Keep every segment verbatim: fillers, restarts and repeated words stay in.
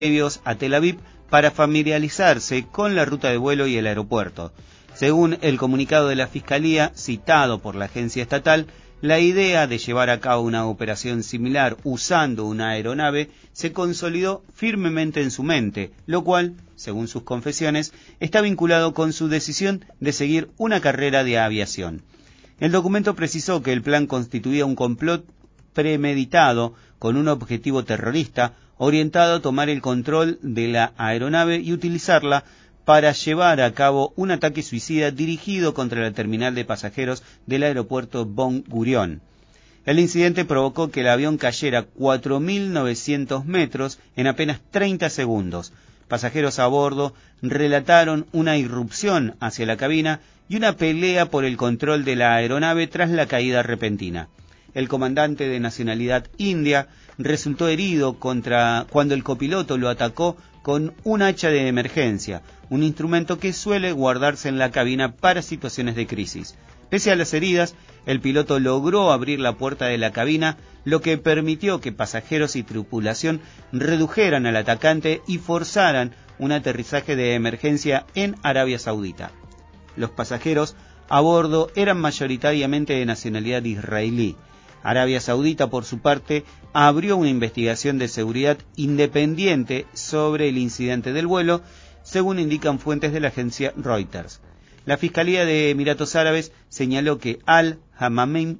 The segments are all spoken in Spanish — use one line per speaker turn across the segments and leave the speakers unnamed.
previos a Tel Aviv para familiarizarse con la ruta de vuelo y el aeropuerto. Según el comunicado de la Fiscalía, citado por la agencia estatal, la idea de llevar a cabo una operación similar usando una aeronave se consolidó firmemente en su mente, lo cual, según sus confesiones, está vinculado con su decisión de seguir una carrera de aviación. El documento precisó que el plan constituía un complot premeditado con un objetivo terrorista orientado a tomar el control de la aeronave y utilizarla para llevar a cabo un ataque suicida dirigido contra la terminal de pasajeros del aeropuerto Ben Gurion. El incidente provocó que el avión cayera cuatro mil novecientos metros en apenas treinta segundos. Pasajeros a bordo relataron una irrupción hacia la cabina y una pelea por el control de la aeronave tras la caída repentina. El comandante de nacionalidad india resultó herido contra cuando el copiloto lo atacó con un hacha de emergencia, un instrumento que suele guardarse en la cabina para situaciones de crisis. Pese a las heridas, el piloto logró abrir la puerta de la cabina, lo que permitió que pasajeros y tripulación redujeran al atacante y forzaran un aterrizaje de emergencia en Arabia Saudita. Los pasajeros a bordo eran mayoritariamente de nacionalidad israelí. Arabia Saudita, por su parte, abrió una investigación de seguridad independiente sobre el incidente del vuelo, según indican fuentes de la agencia Reuters. La Fiscalía de Emiratos Árabes señaló que Al-Hammamein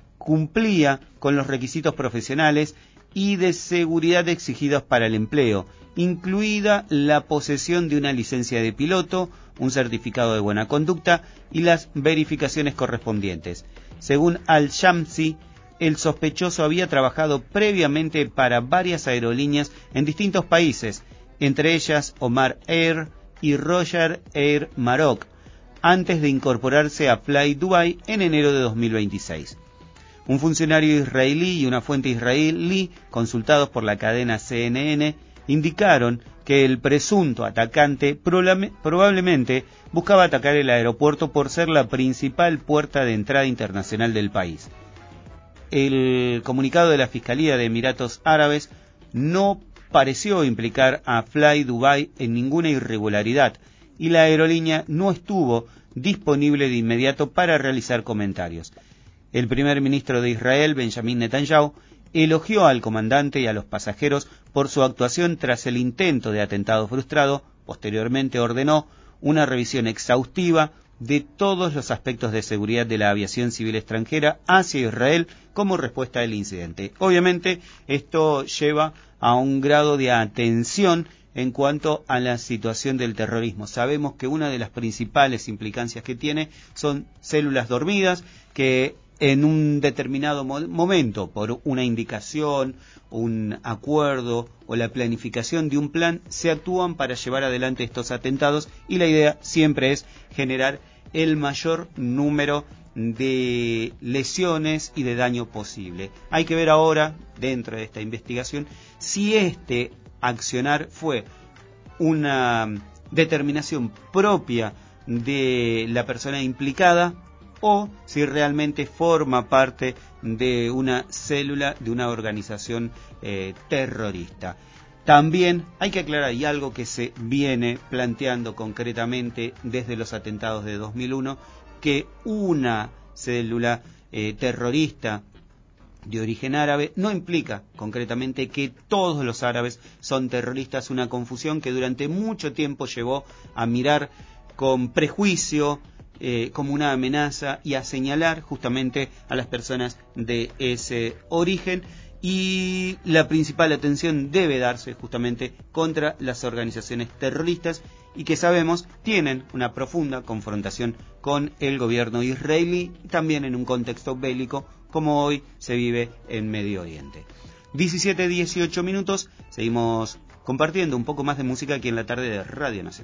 cumplía con los requisitos profesionales y de seguridad exigidos para el empleo, incluida la posesión de una licencia de piloto, un certificado de buena conducta y las verificaciones correspondientes. Según Al-Shamsi, el sospechoso había trabajado previamente para varias aerolíneas en distintos países, entre ellas Omar Air y Royal Air Maroc, antes de incorporarse a Fly Dubai en enero de dos mil veintiséis. Un funcionario israelí y una fuente israelí, consultados por la cadena C N N, indicaron que el presunto atacante probablemente buscaba atacar el aeropuerto por ser la principal puerta de entrada internacional del país. El comunicado de la Fiscalía de Emiratos Árabes no pareció implicar a Fly Dubai en ninguna irregularidad y la aerolínea no estuvo disponible de inmediato para realizar comentarios. El primer ministro de Israel, Benjamin Netanyahu, elogió al comandante y a los pasajeros por su actuación tras el intento de atentado frustrado. Posteriormente ordenó una revisión exhaustiva de todos los aspectos de seguridad de la aviación civil extranjera hacia Israel como respuesta al incidente. Obviamente, esto lleva a un grado de atención en cuanto a la situación del terrorismo. Sabemos que una de las principales implicancias que tiene son células dormidas que en un determinado momento, por una indicación, un acuerdo o la planificación de un plan, se actúan para llevar adelante estos atentados y la idea siempre es generar el mayor número de lesiones y de daño posible. Hay que ver ahora, dentro de esta investigación, si este accionar fue una determinación propia de la persona implicada o si realmente forma parte de una célula de una organización eh, terrorista. También hay que aclarar, y algo que se viene planteando concretamente desde los atentados de dos mil uno, que una célula eh, terrorista de origen árabe no implica concretamente que todos los árabes son terroristas, una confusión que durante mucho tiempo llevó a mirar con prejuicio eh, como una amenaza y a señalar justamente a las personas de ese origen. Y la principal atención debe darse justamente contra las organizaciones terroristas y que sabemos tienen una profunda confrontación con el gobierno israelí, también en un contexto bélico como hoy se vive en Medio Oriente. diecisiete dieciocho minutos, seguimos compartiendo un poco más de música aquí en la tarde de Radio Nacional.